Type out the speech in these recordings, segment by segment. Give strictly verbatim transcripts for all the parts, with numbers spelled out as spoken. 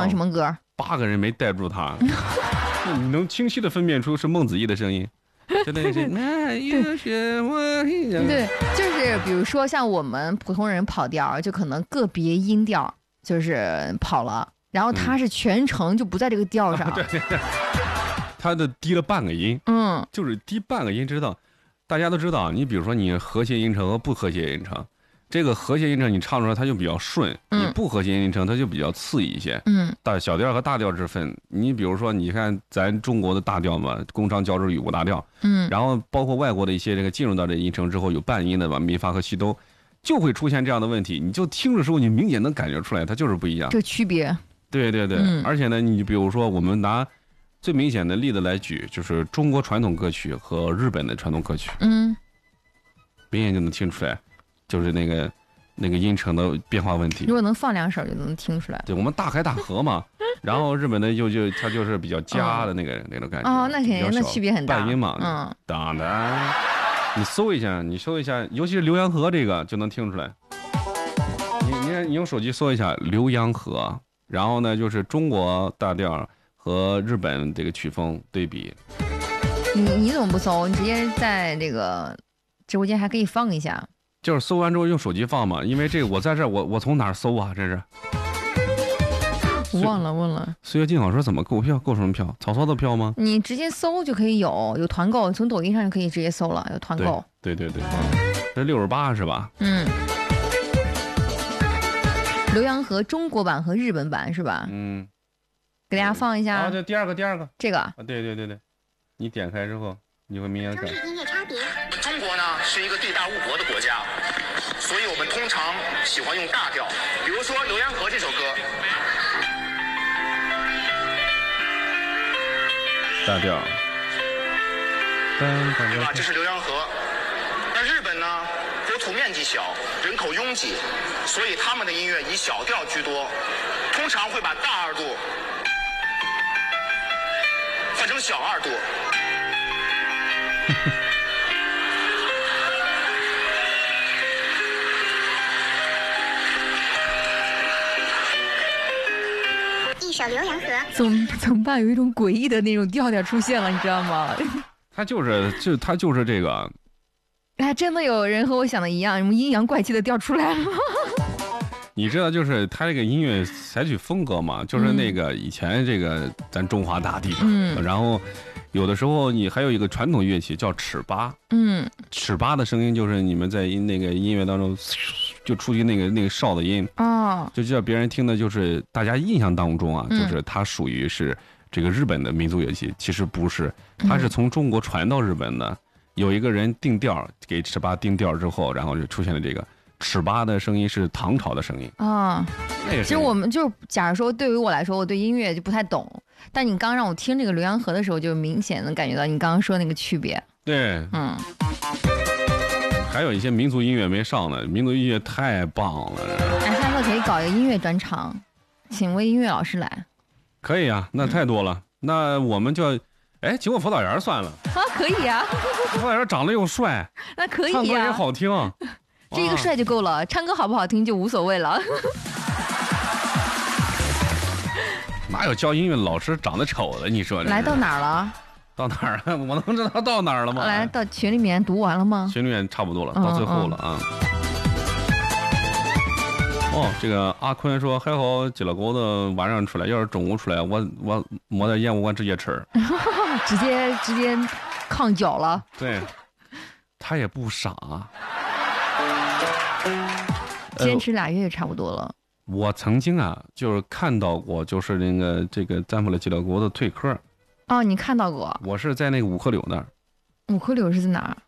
唱什么歌？ 八个人没带住他，你能清晰的分辨出是孟子义的声音。真的是，那有什么？ 对，就是比如说像我们普通人跑调，就可能个别音调就是跑了，然后他是全程就不在这个调上， 嗯啊、对，他的低了半个音， 嗯， 就是低半个音，知道？大家都知道，你比如说你和谐音程和不和谐音程。这个和谐音程你唱出来它就比较顺， 嗯、 你不和谐音程它就比较次一些。 嗯， 大小调和大调之分，你比如说，你看咱中国的大调嘛，宫商交织语五大调， 嗯， 然后包括外国的一些这个进入到这音程之后有半音的吧，咪发和西哆，就会出现这样的问题。你就听的时候，你明显能感觉出来，它就是不一样。 这区别。 对对对， 嗯、 而且呢，你比如说，我们拿最明显的例子来举，就是中国传统歌曲和日本的传统歌曲， 嗯， 明显就能听出来，就是那个。那个音程的变化问题， 如果能放两首就能听出来。 对，我们大开大合嘛，然后日本的就就它就是比较夹的那个、嗯、那种感觉。 哦，那肯定，那区别很大。 半音嘛， 嗯， 当然，你搜一下，你搜一下，尤其是浏阳河这个就能听出来。你你你用手机搜一下浏阳河，然后呢就是中国大调和日本这个曲风对比。 你你怎么不搜？你直接在这个直播间还可以放一下。 就是搜完之后用手机放嘛，因为这个我在这儿，我我从哪儿搜啊？这是我忘了问了。 岁月静好说怎么购票？购什么票？曹操的票吗？ 你直接搜就可以有，有团购，从抖音上就可以直接搜了，有团购。 对对对对，这六十八是吧？ 嗯。浏阳河中国版和日本版是吧？ 嗯。 给大家放一下。 啊，这第二个，第二个。 这个。 啊，对对对对，你点开之后，你会明显感。 音乐差别。 中国呢是一个地大物博的国家，所以我们通常喜欢用大调，比如说《浏阳河》这首歌。 大调。 对吧？这是浏阳河。那日本呢，国土面积小，人口拥挤，所以他们的音乐以小调居多，通常会把大二度换成小二度。 一首《浏阳河》， 怎么怎么办？有一种诡异的那种调调出现了，你知道吗？ 他就是就他就是这个。 哎，真的有人和我想的一样，什么阴阳怪气的调出来了。 你知道，就是他这个音乐采取风格嘛，就是那个以前这个咱中华大地嘛， 嗯， 然后有的时候你还有一个传统乐器叫尺八， 嗯， 尺八的声音就是你们在音那个音乐当中就出去那个那个哨的音， 哦， 就叫别人听的就是大家印象当中啊，就是它属于是这个日本的民族乐器，其实不是，它是从中国传到日本的。有一个人定调，给尺八定调之后，然后就出现了这个尺八的声音是唐朝的声音啊。其实我们就假如说，对于我来说，我对音乐就不太懂，但你刚让我听这个浏阳河的时候，就明显能感觉到你刚刚说那个区别。 对， 嗯。 还有一些民族音乐没上呢，民族音乐太棒了。 哎，下次可以搞一个音乐专场，请位音乐老师来。 可以啊，那太多了。嗯、那我们就。哎，请我辅导员算了啊，可以啊， 辅导员长得又帅， 那可以呀、啊， 唱歌也好听， 这一个帅就够了，唱歌好不好听就无所谓了。 哪有教音乐老师长得丑的？你说来到哪儿了？ 到哪儿了？我能知道到哪儿了吗？ 来到群里面读完了吗？ 群里面差不多了，到最后了啊。嗯哦，这个阿坤说还好，鸡老狗子晚上出来，要是中午出来，我我抹点盐，我直接吃， 直接直接炕脚了。 对，他也不傻， 坚持俩月也差不多了。呃、 我曾经啊，就是看到过，就是那个这个咱们的鸡老狗子退课。 哦，你看到过？ 我是在那个五棵柳那儿。 五棵柳是在哪儿？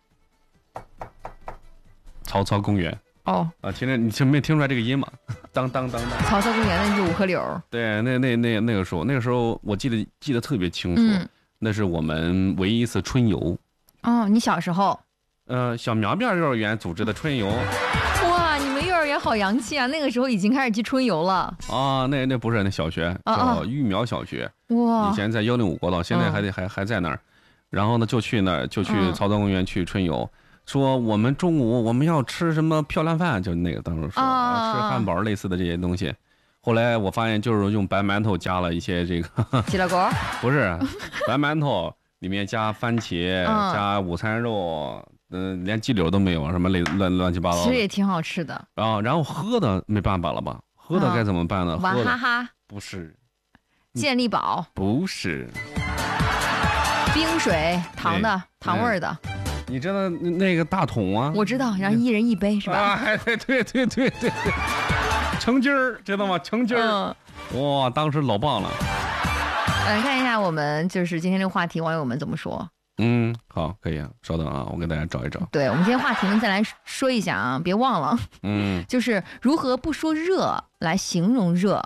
曹操公园。 哦啊，听着你听没听出来这个音吗？当当当当。 曹操公园那是五棵柳。 对，那那那那个时候，那个时候我记得记得特别清楚，嗯、那是我们唯一一次春游。 哦，你小时候？ 呃，小苗苗幼儿园组织的春游。 哇，你们幼儿园好洋气啊！那个时候已经开始去春游了。 啊，那那不是那小学，叫育苗小学。 哇、 哦，以前在幺零五国道，现在还得、嗯、还还在那儿。然后呢，就去那儿，就去曹操公园去春游。嗯，说我们中午我们要吃什么漂亮饭，就那个当时说、啊、吃汉堡类似的这些东西， 后来我发现就是用白馒头加了一些这个鸡肋锅， 不是白馒头里面加番茄、 嗯、 加午餐肉，嗯、呃，连鸡柳都没有，什么类乱乱七八糟。 其实也挺好吃的。 然后然后喝的没办法了吧？喝的该怎么办呢？ 嗯、娃哈哈不是， 健力宝不是， 冰水糖的糖味儿的。 你知道那个大桶啊？ 我知道，然后一人一杯是吧？ 啊，对对对对对对，成斤儿知道吗？成斤儿，嗯、哇，当时老棒了。 嗯，看一下我们就是今天这个话题，网友们怎么说？ 嗯，好，可以啊，稍等啊，我给大家找一找。 对，我们今天话题呢，再来说一下啊，别忘了， 嗯， 就是如何不说热来形容热。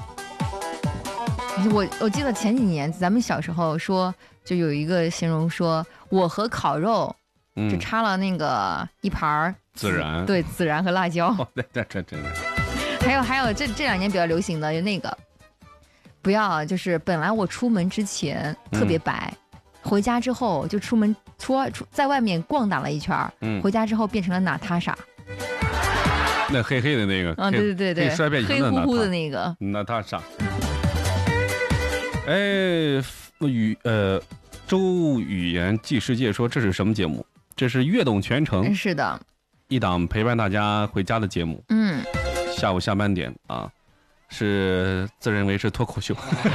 我我记得前几年咱们小时候说，就有一个形容说，我和烤肉。就插了那个一盘孜然， 对，孜然和辣椒。 哦、对对对对。 还有还有这这两年比较流行的就那个，不要就是本来我出门之前特别白，嗯、回家之后就出门出出在外面逛打了一圈，嗯、回家之后变成了娜塔莎。 那黑黑的那个， 嗯，对对对对， 衰变黑乎乎的那个娜塔莎。哎，语呃，周语言记世界说这是什么节目？这是悦动全程， 是的， 一档陪伴大家回家的节目。 嗯， 下午下班点啊，是自认为是脱口秀，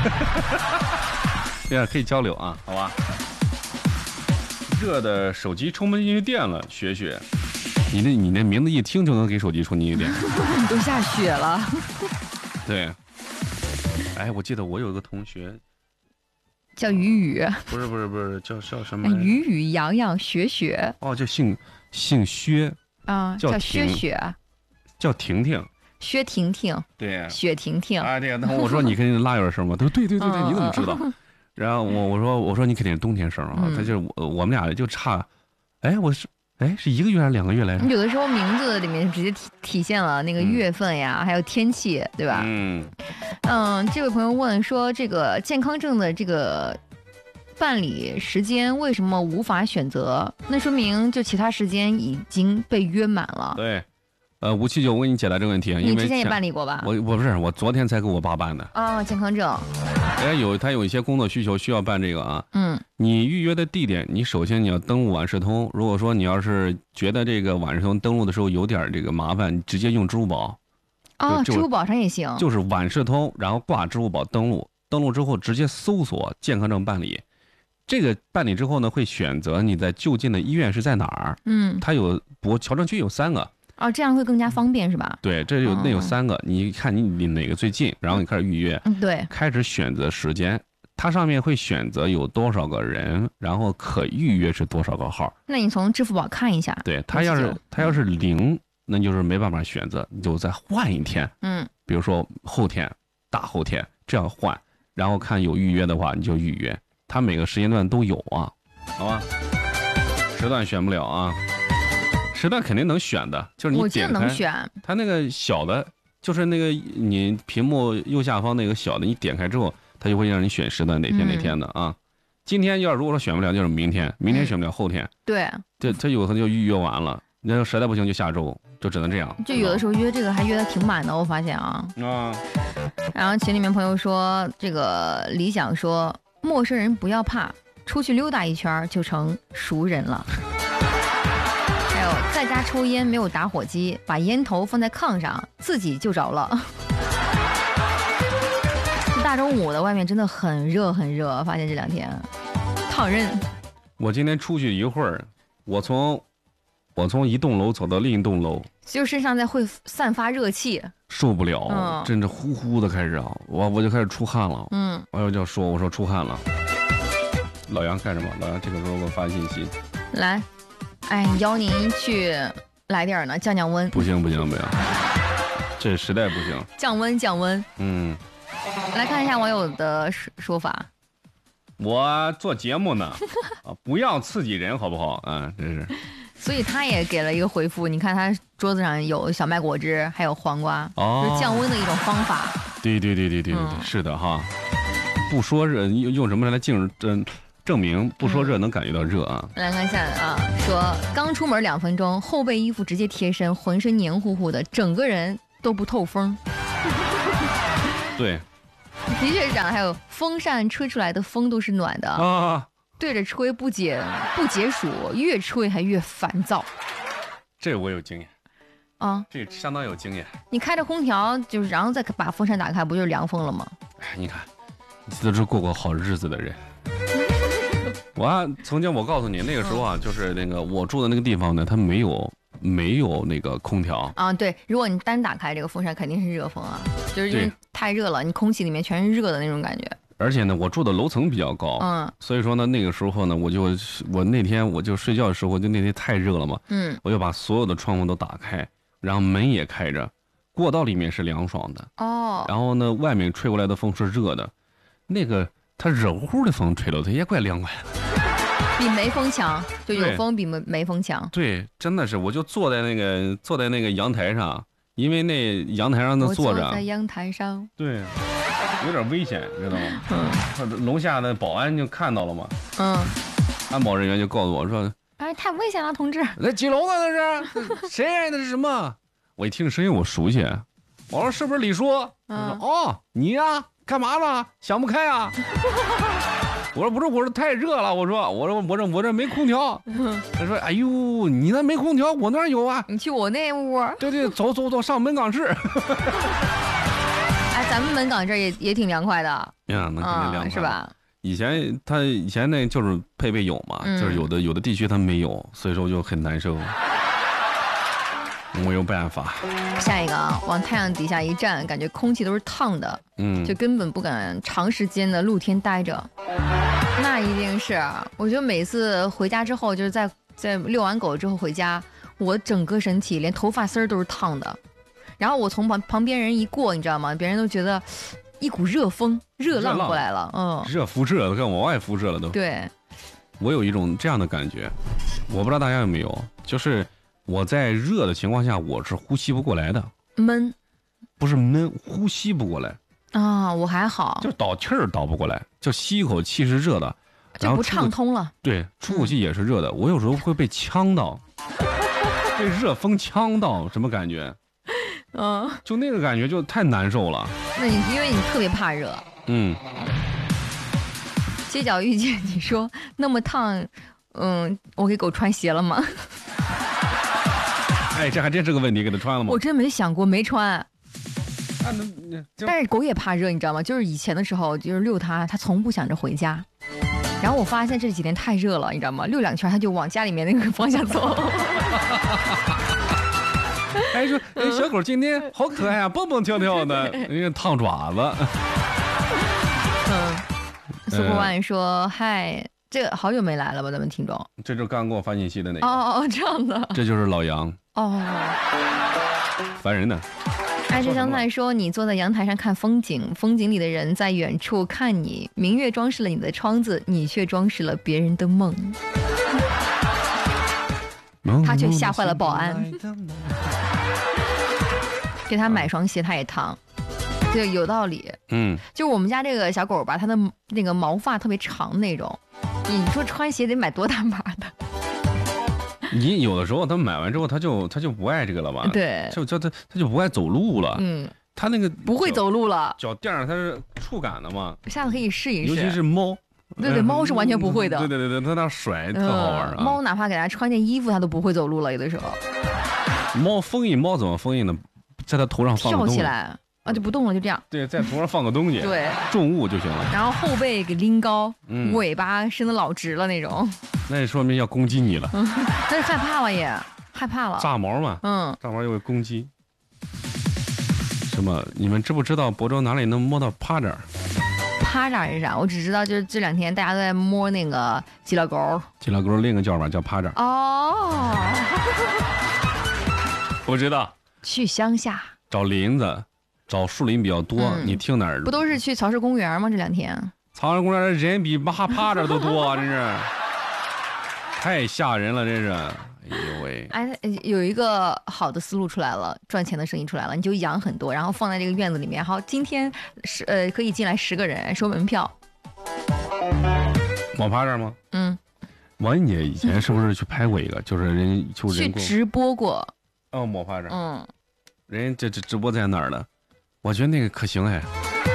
这样可以交流啊，好吧？热的手机充不进去电了，雪雪，你那你那名字一听就能给手机充进去电， 都下雪了。 对，哎，我记得我有一个同学。 叫雨雨， 不是不是不是，叫叫什么？ 雨雨洋洋雪雪。 哦，叫姓姓薛啊，叫薛雪， 叫婷婷， 薛婷婷， 对， 雪婷婷。 啊，对，那我说你跟拉远声吗？他说对对对对，你怎么知道？然后我我说我说你肯定是冬天生啊，他就是我我们俩就差，哎，我是哎是一个月还是两个月来着？ 有的时候名字里面直接体体现了那个月份呀，嗯、还有天气，对吧？ 嗯。 嗯，这位朋友问说，这个健康证的这个办理时间为什么无法选择？那说明就其他时间已经被约满了。 对，呃，吴七九，我给你解答这个问题啊，因为你之前也办理过吧？ 我我不是，我昨天才给我爸办的。 啊、哦，健康证。 哎，有他有一些工作需求需要办这个啊。 嗯。 你预约的地点，你首先你要登录晚视通。如果说你要是觉得这个晚视通登录的时候有点这个麻烦，你直接用支付宝。 哦，支付宝上也行， 就是晚视通，然后挂支付宝登录，登录之后直接搜索健康证办理。这个办理之后呢，会选择你在就近的医院是在哪儿。 嗯， 它有我侨政区有三个。 哦，这样会更加方便是吧？ 对，这有那有三个，你看你离哪个最近，然后你开始预约。 嗯，对， 开始选择时间，它上面会选择有多少个人，然后可预约是多少个号。 那你从支付宝看一下。 对，它要是它要是零。那就是没办法选择，你就再换一天， 嗯， 比如说后天、大后天这样换，然后看有预约的话你就预约，它每个时间段都有啊，好吧？时段选不了啊，时段肯定能选的，就是你点开， 能选， 它那个小的，就是那个你屏幕右下方那个小的，你点开之后，它就会让你选时段哪天哪天的啊。嗯、今天要如果说选不了，就是明天，明天选不了，后天， 对， 对，它有的就预约完了。那实在不行就下周，就只能这样。 就有的时候约这个还约的挺满的，我发现啊。 啊。 然后群里面朋友说，这个理想说，陌生人不要怕，出去溜达一圈就成熟人了。还有在家抽烟没有打火机，把烟头放在炕上，自己就着了。大中午的外面真的很热很热，发现这两天烫人。 我今天出去一会儿，我从。我从一栋楼走到另一栋楼， 就身上在会散发热气， 受不了， 嗯、 真的呼呼的开始啊，我我就开始出汗了。 嗯， 我就说我说出汗了。老杨干什么？老杨这个时候给我发信息， 来，哎，邀您去来点呢，降降温。 不行不行不行，这实在不行。 降温降温。 嗯， 来看一下网友的说法。 我做节目呢，啊，不要刺激人好不好？啊，真是。 所以他也给了一个回复，你看他桌子上有小麦果汁，还有黄瓜， 哦、 就是降温的一种方法。 对对对对对对，嗯、是的哈。不说热，用用什么来证证证明不说热能感觉到热啊？ 来看一下啊，说刚出门两分钟，后备衣服直接贴身，浑身黏糊糊的，整个人都不透风。 对， 的确是这样。还有风扇吹出来的风都是暖的啊， 对着吹不解不解暑，越吹还越烦躁。 这我有经验啊， 这相当有经验。 你开着空调，就是然后再把风扇打开，不就是凉风了吗？ 哎，你看，你都是过过好日子的人。我啊，曾经我告诉你，那个时候啊，就是那个我住的那个地方呢，它没有没有那个空调啊。对，如果你单打开这个风扇，肯定是热风啊，就是因为太热了，你空气里面全是热的那种感觉。 而且呢，我住的楼层比较高， 嗯， 所以说呢，那个时候呢，我就我那天我就睡觉的时候，就那天太热了嘛， 嗯， 我就把所有的窗户都打开，然后门也开着，过道里面是凉爽的， 哦， 然后呢，外面吹过来的风是热的，那个它热乎乎的风吹了，它也怪凉快的。 比没风强，就有风比没没风强。 对，真的是，我就坐在那个坐在那个阳台上，因为那阳台上那坐着， 我坐在阳台上， 对，有点危险，知道吗？ 嗯， 楼下的保安就看到了嘛， 嗯， 安保人员就告诉我说：“ 哎，太危险了，同志！ 那几楼呢？那是谁？那是什么？”我一听声音，我熟悉，我说：“是不是李叔？” 嗯， 说：“哦，你呀，干嘛了？想不开啊？”我说不是，我说太热了。我说我说我这我这没空调。他说：“哎呦，你那没空调，我那儿有啊。 你去我那屋。” 对对，走走走，上门岗室。 哎，咱们门岗这儿也也挺凉快的。 呀，那肯定凉快、 嗯、是吧？ 以前他以前那就是配备有嘛， 嗯、 就是有的有的地区他没有，所以说就很难受。没有办法。 下一个啊，往太阳底下一站，感觉空气都是烫的， 嗯， 就根本不敢长时间的露天待着。那一定是，我觉得每次回家之后，就是在在遛完狗之后回家，我整个身体连头发丝儿都是烫的。然后我从旁旁边人一过，你知道吗？别人都觉得一股热风、热浪过来了，嗯， 热辐射都跟往外辐射了都。 对， 我有一种这样的感觉，我不知道大家有没有，就是我在热的情况下，我是呼吸不过来的， 闷， 不是闷，呼吸不过来啊，我还好， 就倒气儿倒不过来，就吸一口气是热的， 就不畅通了。 对，出口气也是热的，我有时候会被呛到，被热风呛到，什么感觉？ 嗯， 就那个感觉就太难受了。 那你因为你特别怕热， 嗯。 街角遇见你说那么烫，嗯，我给狗穿鞋了吗？ 哎，这还真是个问题，给它穿了吗？ 我真没想过，没穿。 啊、那但是狗也怕热，你知道吗？就是以前的时候，就是遛它，它从不想着回家。然后我发现这几天太热了，你知道吗？遛两圈它就往家里面那个方向走。 哎说，哎，小狗今天好可爱啊，蹦蹦跳跳的，人家烫爪子。 嗯 ，Super One 说：“嗨，这个好久没来了吧？咱们听众。” 这就是刚给我发信息的那个。 哦哦，这样的。 这就是老杨。 哦。 烦人的。 爱吃香菜说：“你坐在阳台上看风景，风景里的人在远处看你，明月装饰了你的窗子，你却装饰了别人的梦。”他却吓坏了保安。给他买双鞋，他也烫，对，有道理。 嗯， 就我们家这个小狗吧，它的那个毛发特别长那种，你说穿鞋得买多大码的？ 你有的时候他买完之后，他就他就不爱这个了吧？ 对， 就叫他他就不爱走路了。 嗯， 他那个不会走路了， 脚垫上它是触感的嘛。 下次可以试一试， 尤其是猫。 对对，猫是完全不会的。 对对对对，它那甩特好玩啊。 猫哪怕给它穿件衣服，它都不会走路了，有的时候。 猫封印，猫怎么封印呢？在它头上放个东西， 跳起来啊，就不动了，就这样。 对，在头上放个东西， 对， 重物就行了。 然后后背给拎高， 嗯、 尾巴伸得老直了那种。 那也说明要攻击你了。 嗯，但是害怕了也害怕了。 炸毛嘛， 嗯， 炸毛就会攻击。什么？你们知不知道亳州哪里能摸到趴着？ 趴着是啥？我只知道就是这两天大家都在摸那个鸡老狗。 鸡老狗另一个叫法叫趴着。 哦。 不知道。 去乡下找林子，找树林比较多，嗯、你听哪儿？ 不都是去曹氏公园吗？这两天曹氏公园人比趴趴着都多、啊，真是太吓人了，真是。哎呦喂！ 哎，有一个好的思路出来了，赚钱的生意出来了，你就养很多，然后放在这个院子里面。好，今天十呃可以进来十个人，收门票。 往趴这儿吗？ 嗯。 王姐以前是不是去拍过一个？就是人就人去直播过。 哦，抹趴着。 嗯。 人家这这直播在哪儿了？我觉得那个可行哎。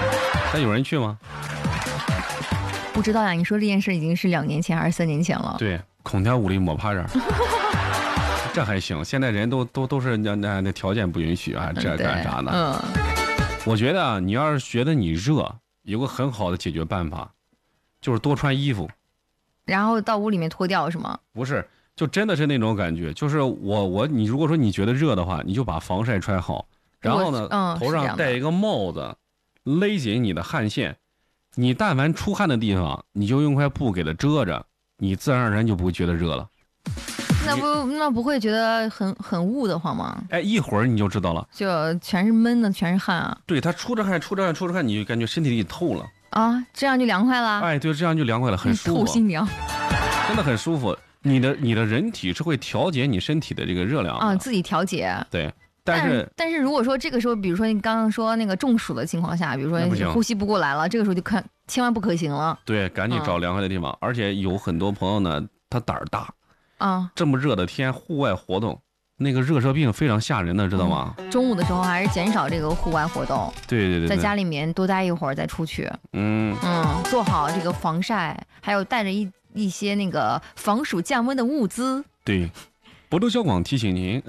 但有人去吗？ 不知道呀，你说这件事已经是两年前还是三年前了？ 对，空调屋里抹趴着。这还行，现在人都都都是那那那条件不允许啊，这干啥呢？ 嗯， 我觉得啊，你要是觉得你热，有个很好的解决办法，就是多穿衣服。 然后到屋里面脱掉是吗？ 不是，就真的是那种感觉，就是我我你如果说你觉得热的话，你就把防晒穿好，然后呢， 嗯、 头上戴一个帽子，勒紧你的汗腺。你但凡出汗的地方，你就用块布给它遮着，你自然而然就不会觉得热了。 那不那不会觉得很很雾得慌吗？ 哎，一会儿你就知道了， 就全是闷的，全是汗啊。 对，它出着汗，出着汗，出着汗，你就感觉身体里透了啊，这样就凉快了。 哎，对，这样就凉快了，很舒服， 透心凉， 真的很舒服。你的你的人体是会调节你身体的这个热量啊，自己调节。 对。但是但是如果说这个时候，比如说你刚刚说那个中暑的情况下，比如说呼吸不过来了，这个时候就看千万不可行了。 对，赶紧找凉快的地方。嗯、而且有很多朋友呢，他胆儿大啊， 这么热的天，户外活动，那个热射病非常吓人的，知道吗？ 嗯、中午的时候还是减少这个户外活动。 对对对， 在家里面多待一会儿再出去。 嗯嗯，做好这个防晒，还有带着一一些那个防暑降温的物资。 对。博州小广提醒您，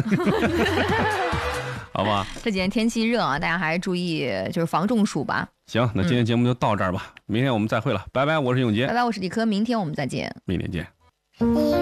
好吧？ 这几天天气热啊，大家还是注意就是防中暑吧。 行，那今天节目就到这儿吧，嗯、明天我们再会了，拜拜！我是永杰， 拜拜，我是李科，明天我们再见， 明天见。